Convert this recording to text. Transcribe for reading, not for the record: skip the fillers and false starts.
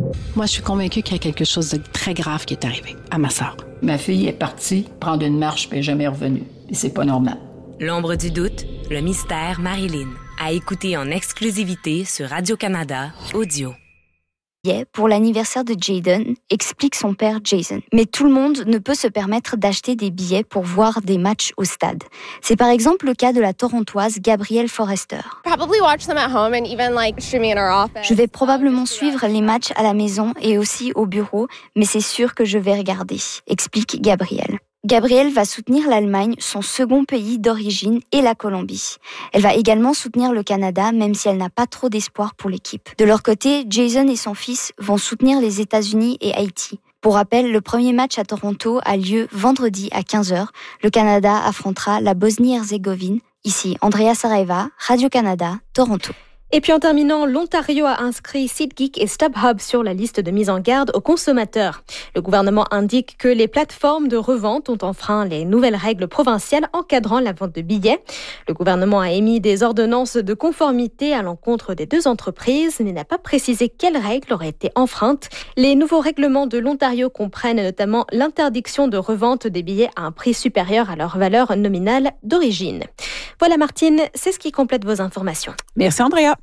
Moi, je suis convaincue qu'il y a quelque chose de très grave qui est arrivé à ma sœur. Ma fille est partie prendre une marche puis elle n'est jamais revenue. Et c'est pas normal. L'ombre du doute, le mystère Marilyn. À écouter en exclusivité sur Radio-Canada Audio. Pour l'anniversaire de Jayden, explique son père Jason. Mais tout le monde ne peut se permettre d'acheter des billets pour voir des matchs au stade. C'est par exemple le cas de la Torontoise Gabrielle Forrester. Je vais probablement suivre les matchs à la maison et aussi au bureau, mais c'est sûr que je vais regarder, explique Gabrielle. Gabrielle va soutenir l'Allemagne, son second pays d'origine, et la Colombie. Elle va également soutenir le Canada, même si elle n'a pas trop d'espoir pour l'équipe. De leur côté, Jason et son fils vont soutenir les États-Unis et Haïti. Pour rappel, le premier match à Toronto a lieu vendredi à 15h. Le Canada affrontera la Bosnie-Herzégovine. Ici, Andrea Saraiva, Radio-Canada, Toronto. Et puis en terminant, l'Ontario a inscrit SeatGeek et StubHub sur la liste de mise en garde aux consommateurs. Le gouvernement indique que les plateformes de revente ont enfreint les nouvelles règles provinciales encadrant la vente de billets. Le gouvernement a émis des ordonnances de conformité à l'encontre des deux entreprises, mais n'a pas précisé quelles règles auraient été enfreintes. Les nouveaux règlements de l'Ontario comprennent notamment l'interdiction de revente des billets à un prix supérieur à leur valeur nominale d'origine. Voilà Martine, c'est ce qui complète vos informations. Merci Andrea.